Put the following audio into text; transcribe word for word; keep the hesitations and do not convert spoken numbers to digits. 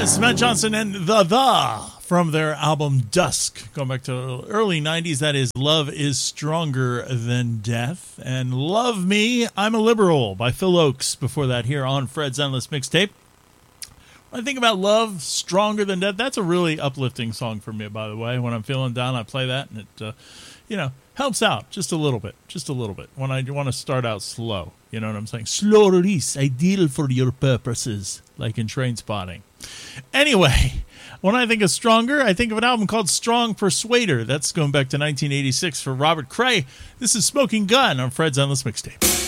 Yes, Matt Johnson and The The from their album Dusk, going back to the early nineties. That is Love is Stronger Than Death. And Love Me, I'm a Liberal by Phil Oakes. Before that, here on Fred's Endless Mixtape. When I think about love, stronger than death, that's a really uplifting song for me, by the way. When I'm feeling down, I play that, and it, uh, you know, helps out just a little bit, just a little bit. When I want to start out slow, you know what I'm saying? Slow release, ideal for your purposes, like in Train Spotting. Anyway, when I think of stronger, I think of an album called Strong Persuader. That's going back to nineteen eighty-six for Robert Cray. This is Smoking Gun on Fred's Endless Mixtape.